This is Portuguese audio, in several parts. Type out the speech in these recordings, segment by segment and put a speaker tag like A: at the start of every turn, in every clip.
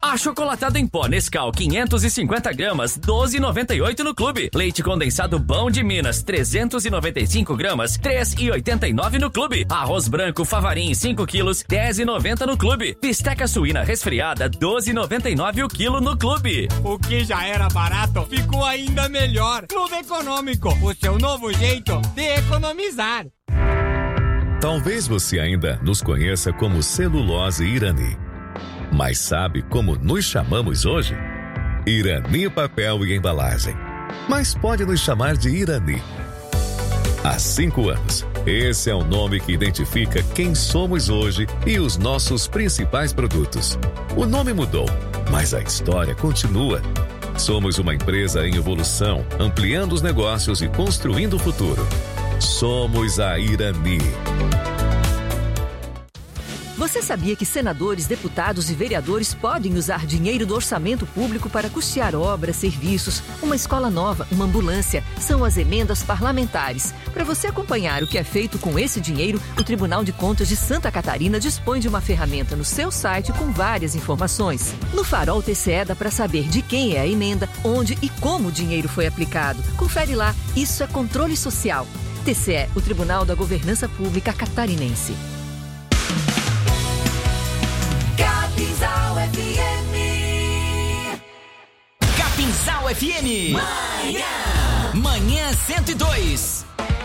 A: Achocolatado em pó Nescau 550 gramas, 12,98 no clube. Leite condensado Bom de Minas 395 gramas, 3,89 no clube. Arroz branco Favarim 5 quilos, 10,90 no clube. Bisteca suína resfriada 12,99 o quilo no clube.
B: O que já era barato ficou ainda melhor. Clube Econômico, o seu novo jeito de economizar.
C: Talvez você ainda nos conheça como Celulose Irani. Mas sabe como nos chamamos hoje? Irani Papel e Embalagem. Mas pode nos chamar de Irani. Há 5 anos, esse é o nome que identifica quem somos hoje e os nossos principais produtos. O nome mudou, mas a história continua. Somos uma empresa em evolução, ampliando os negócios e construindo o futuro. Somos a Irani.
D: Você sabia que senadores, deputados e vereadores podem usar dinheiro do orçamento público para custear obras, serviços, uma escola nova, uma ambulância? São as emendas parlamentares. Para você acompanhar o que é feito com esse dinheiro, o Tribunal de Contas de Santa Catarina dispõe de uma ferramenta no seu site com várias informações. No Farol TCE dá para saber de quem é a emenda, onde e como o dinheiro foi aplicado. Confere lá, isso é controle social. TCE, o Tribunal da Governança Pública Catarinense.
E: Capinzal FM.
F: Capinzal FM. Manhã 102.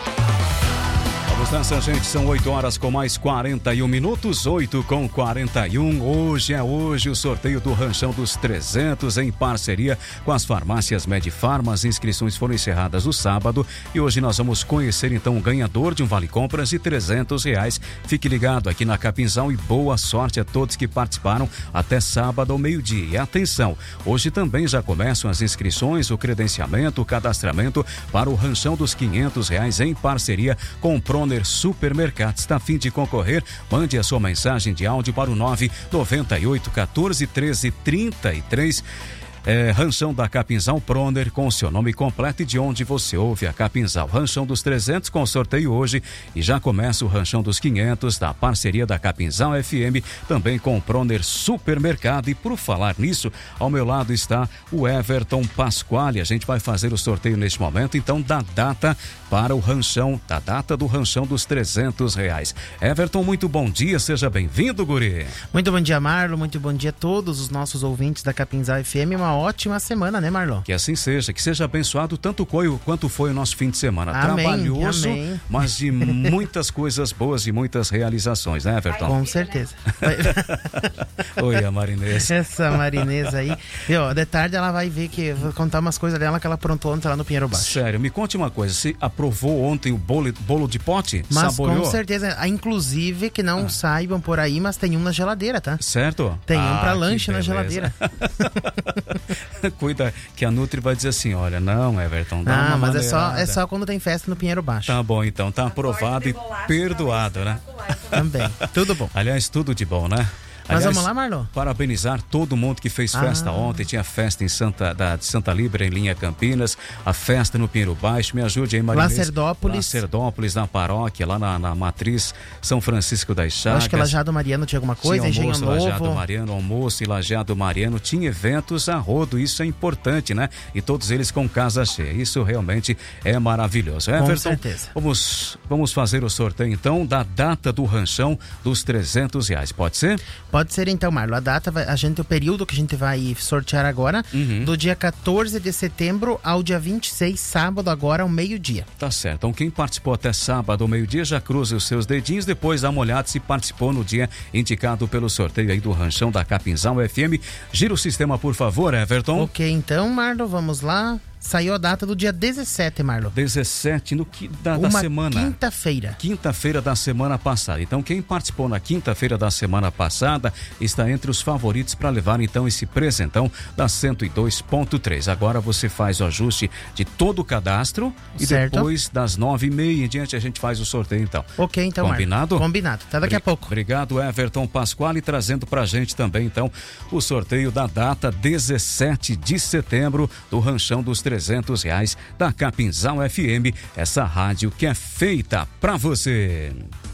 G: Vamos nessa, gente. São 8 horas com mais 41 minutos. 8:41. Hoje o sorteio do Ranchão dos 300 em parceria com as farmácias Medifarma. As inscrições foram encerradas no sábado e hoje nós vamos conhecer então o ganhador de um vale-compras de R$300. Fique ligado aqui na Capinzal e boa sorte a todos que participaram até sábado ao meio-dia. E atenção, hoje também já começam as inscrições, o credenciamento, o cadastramento para o Ranchão dos R$500 em parceria com o Proner Supermercados. Está a fim de concorrer? Mande a sua mensagem de áudio para o 998 14 13 33. Ranchão da Capinzal Proner, com o seu nome completo e de onde você ouve a Capinzal. Ranchão dos 300 com sorteio hoje e já começa o Ranchão dos 500 da parceria da Capinzal FM, também com o Proner Supermercado. E por falar nisso, ao meu lado está o Everton Pasquale. A gente vai fazer o sorteio neste momento, então, da data para o Ranchão, da data do Ranchão dos R$300. Everton, muito bom dia, seja bem-vindo, guri.
H: Muito bom dia, Marlon, muito bom dia a todos os nossos ouvintes da Capinzal FM. Uma ótima semana, né, Marlon?
G: Que assim seja, que seja abençoado tanto quanto foi o nosso fim de semana.
H: Amém,
G: trabalhoso,
H: amém.
G: Mas de muitas coisas boas e muitas realizações, né, Everton?
H: Com certeza.
G: Oi, a Marinês.
H: Essa Marinês aí. Viu, de tarde ela vai ver que vou contar umas coisas dela que ela aprontou ontem lá no Pinheiro Baixo.
G: Sério, me conte uma coisa, você aprovou ontem o bolo de pote?
H: Mas
G: saboreou?
H: Com certeza, inclusive que não saibam por aí, mas tem um na geladeira, tá?
G: Certo?
H: Tem um pra lanche na geladeira.
G: Cuida que a Nutri vai dizer assim, olha, não, Everton, dá uma
H: mas
G: maneirada.
H: é só quando tem festa no Pinheiro Baixo.
G: Tá bom, então, tá aprovado e perdoado, né?
H: Também, tudo bom.
G: Aliás, tudo de bom, né?
H: Mas
G: aliás,
H: vamos lá, Marlon?
G: Parabenizar todo mundo que fez festa ontem. Tinha festa em de Santa Líbera, em Linha Campinas. A festa no Pinheiro Baixo. Me ajude aí, Marinês. Lacerdópolis, na paróquia, lá na Matriz São Francisco das Chagas.
H: Acho que Lajeado Mariano tinha alguma coisa,
G: tinha almoço,
H: Engenho Novo.
G: Lajeado Mariano, almoço e Lajeado Mariano. Tinha eventos a rodo, isso é importante, né? E todos eles com casa cheia. Isso realmente é maravilhoso.
H: Com
G: Everton,
H: certeza.
G: Vamos fazer o sorteio, então, da data do Ranchão dos R$300. Pode ser?
H: Pode ser, então, Marlon. A data, o período que a gente vai sortear agora, do dia 14 de setembro ao dia 26, sábado, agora ao meio-dia.
G: Tá certo. Então, quem participou até sábado ao meio-dia, já cruza os seus dedinhos, depois dá uma olhada se participou no dia indicado pelo sorteio aí do Ranchão da Capinzal FM. Gira o sistema, por favor, Everton.
H: Ok, então, Marlon, vamos lá. Saiu a data do dia 17, Marlon.
G: 17 da semana.
H: Quinta-feira.
G: Quinta-feira da semana passada. Então, quem participou na quinta-feira da semana passada está entre os favoritos para levar, então, esse presentão da 102.3. Agora você faz o ajuste de todo o cadastro e depois das 9h30 em diante a gente faz o sorteio, então.
H: Ok, então,
G: combinado?
H: Marlon. Combinado. Até daqui a pouco.
G: Obrigado, Everton Pasquale, trazendo pra gente também, então, o sorteio da data 17 de setembro do Ranchão dos R$300 da Capinzal FM, essa rádio que é feita pra você.